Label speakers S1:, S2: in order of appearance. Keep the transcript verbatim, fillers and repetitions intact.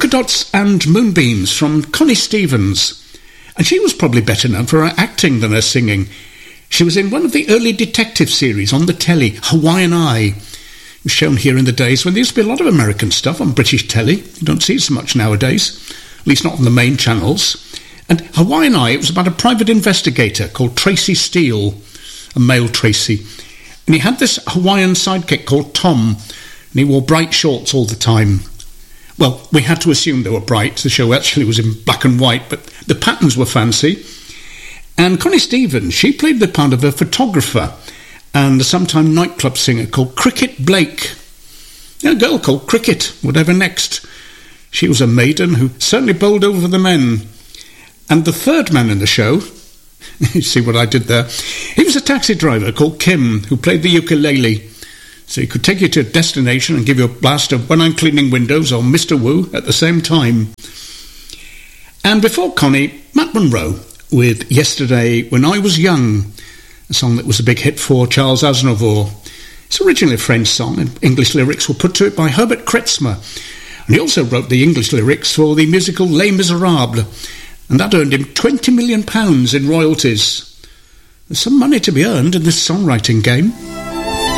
S1: Dots and Moonbeams from Connie Stevens. And she was probably better known for her acting than her singing. She was in one of the early detective series on the telly, Hawaiian Eye. It was shown here in the days when there used to be a lot of American stuff on British telly. You don't see it so much nowadays, at least not on the main channels. And Hawaiian Eye, it was about a private investigator called Tracy Steele, a male Tracy. And he had this Hawaiian sidekick called Tom, and he wore bright shorts all the time. Well, we had to assume they were bright. The show actually was in black and white, but the patterns were fancy. And Connie Stevens, she played the part of a photographer and a sometime nightclub singer called Cricket Blake. A girl called Cricket, whatever next. She was a maiden who certainly bowled over the men. And the third man in the show, you see what I did there, he was a taxi driver called Kim, who played the ukulele. So he could take you to a destination and give you a blast of When I'm Cleaning Windows or Mister Wu at the same time. And before Connie, Matt Monro with Yesterday When I Was Young, a song that was a big hit for Charles Aznavour. It's originally a French song, and English lyrics were put to it by Herbert Kretzmer. And he also wrote the English lyrics for the musical Les Miserables, and that earned him twenty million pounds in royalties. There's some money to be earned in this songwriting game.